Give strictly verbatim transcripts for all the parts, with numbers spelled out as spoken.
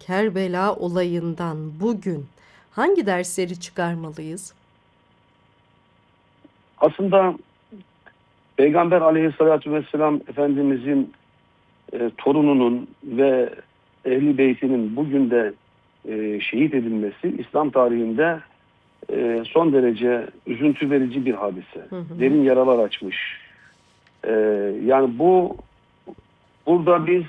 Kerbela olayından bugün hangi dersleri çıkarmalıyız? Aslında Peygamber aleyhissalatü vesselam Efendimizin e, torununun ve Ehli Beytinin bugün de e, şehit edilmesi İslam tarihinde e, son derece üzüntü verici bir hadise. Hı hı. Derin yaralar açmış. E, yani bu burada biz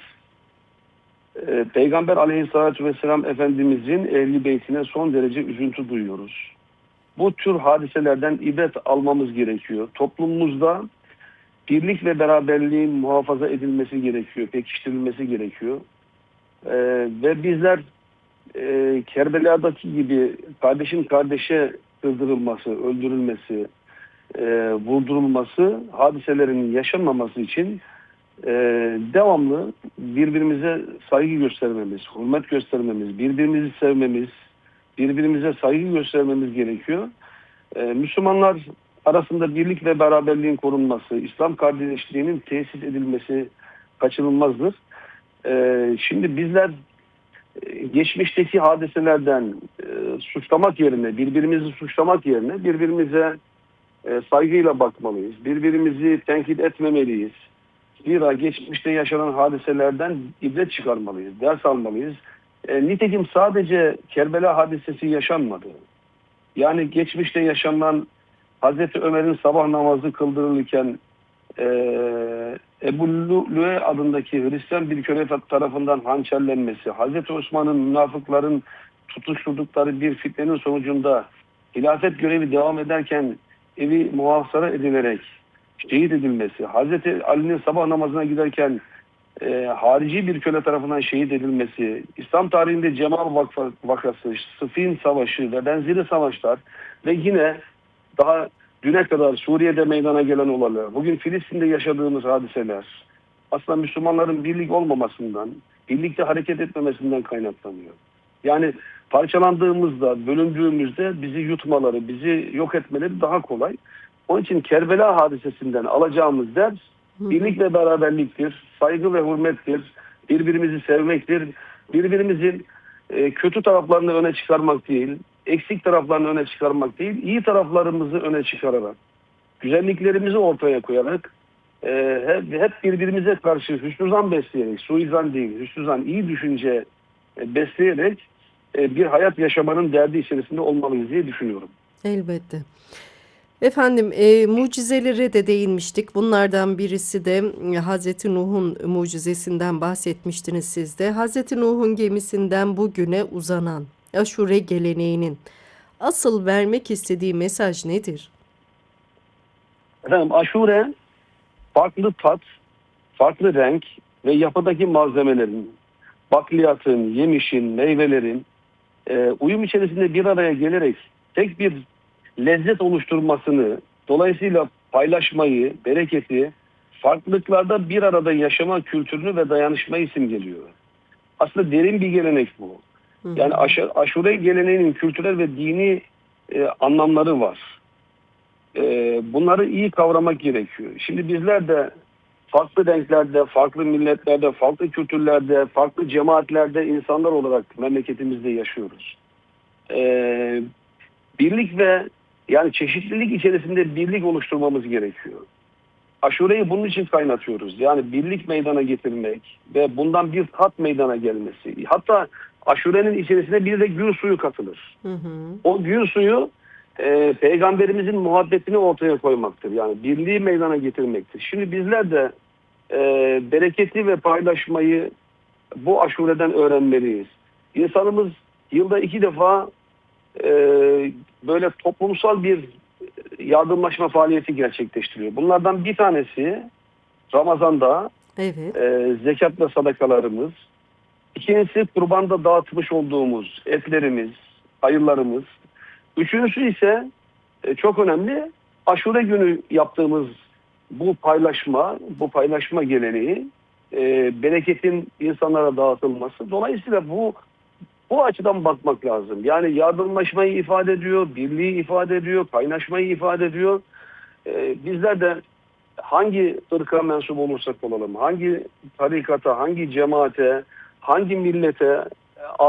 e, Peygamber aleyhissalatü vesselam Efendimizin Ehli Beytine son derece üzüntü duyuyoruz. Bu tür hadiselerden ibret almamız gerekiyor. Toplumumuzda birlik ve beraberliğin muhafaza edilmesi gerekiyor, pekiştirilmesi gerekiyor. Ee, ve bizler e, Kerbela'daki gibi kardeşin kardeşe kırdırılması, öldürülmesi, e, vurdurulması, hadiselerin yaşanmaması için e, devamlı birbirimize saygı göstermemiz, hürmet göstermemiz, birbirimizi sevmemiz, birbirimize saygı göstermemiz gerekiyor. Ee, Müslümanlar arasında birlik ve beraberliğin korunması, İslam kardeşliğinin tesis edilmesi kaçınılmazdır. Ee, şimdi bizler e, geçmişteki hadiselerden e, suçlamak yerine, birbirimizi suçlamak yerine birbirimize e, saygıyla bakmalıyız. Birbirimizi tenkit etmemeliyiz. Zira geçmişte yaşanan hadiselerden ibret çıkarmalıyız, ders almalıyız. E, nitekim sadece Kerbela hadisesi yaşanmadı. Yani geçmişte yaşanan Hazreti Ömer'in sabah namazı kıldırılırken e, Ebu Lü'e adındaki Hristiyan bir köle tarafından hançerlenmesi, Hazreti Osman'ın münafıkların tutuşturdukları bir fitnenin sonucunda hilafet görevi devam ederken evi muhasara edilerek şehit edilmesi, Hazreti Ali'nin sabah namazına giderken e, harici bir köle tarafından şehit edilmesi, İslam tarihinde Cemal Vakfa, vakası, Sıffin Savaşı ve benzeri savaşlar ve yine daha düne kadar Suriye'de meydana gelen olaylar, bugün Filistin'de yaşadığımız hadiseler aslında Müslümanların birlik olmamasından, birlikte hareket etmemesinden kaynaklanıyor. Yani parçalandığımızda, bölündüğümüzde bizi yutmaları, bizi yok etmeleri daha kolay. Onun için Kerbela hadisesinden alacağımız ders birlik ve beraberliktir, saygı ve hürmettir, birbirimizi sevmektir, birbirimizin e, kötü taraflarını öne çıkarmak değil, eksik taraflarını öne çıkarmak değil, iyi taraflarımızı öne çıkararak, güzelliklerimizi ortaya koyarak, e, hep, hep birbirimize karşı hüsnü zan besleyerek, suizan değil, hüsnü zan, iyi düşünce e, besleyerek e, bir hayat yaşamanın derdi içerisinde olmalıyız diye düşünüyorum. Elbette. Efendim, e, mucizelere de değinmiştik. Bunlardan birisi de e, Hazreti Nuh'un mucizesinden bahsetmiştiniz siz de. Hazreti Nuh'un gemisinden bugüne uzanan aşure geleneğinin asıl vermek istediği mesaj nedir? Efendim aşure farklı tat, farklı renk ve yapıdaki malzemelerin, bakliyatın, yemişin, meyvelerin e, uyum içerisinde bir araya gelerek tek bir lezzet oluşturmasını, dolayısıyla paylaşmayı, bereketi, farklılıklarda bir arada yaşama kültürünü ve dayanışmayı simgeliyor. Aslında derin bir gelenek bu. Hı hı. Yani aş- aşure geleneğinin kültürel ve dini e, anlamları var. E, bunları iyi kavramak gerekiyor. Şimdi bizler de farklı renklerde, farklı milletlerde, farklı kültürlerde, farklı cemaatlerde insanlar olarak memleketimizde yaşıyoruz. E, birlik ve yani çeşitlilik içerisinde birlik oluşturmamız gerekiyor. Aşureyi bunun için kaynatıyoruz. Yani birlik meydana getirmek ve bundan bir tat meydana gelmesi. Hatta aşurenin içerisine bir de gül suyu katılır. Hı hı. O gül suyu e, peygamberimizin muhabbetini ortaya koymaktır. Yani birliği meydana getirmektir. Şimdi bizler de e, bereketi ve paylaşmayı bu aşureden öğrenmeliyiz. İnsanımız yılda iki defa e, böyle toplumsal bir yardımlaşma faaliyeti gerçekleştiriyor. Bunlardan bir tanesi Ramazan'da Evet. e, zekat ve sadakalarımız. İkincisi kurbanda dağıtmış olduğumuz etlerimiz, hayırlarımız. Üçüncüsü ise e, çok önemli aşure günü yaptığımız bu paylaşma, bu paylaşma geleneği, e, bereketin insanlara dağıtılması. Dolayısıyla bu bu açıdan bakmak lazım. Yani yardımlaşmayı ifade ediyor, birliği ifade ediyor, kaynaşmayı ifade ediyor. Ee, bizler de hangi ırka mensup olursak olalım, hangi tarikata, hangi cemaate, hangi millete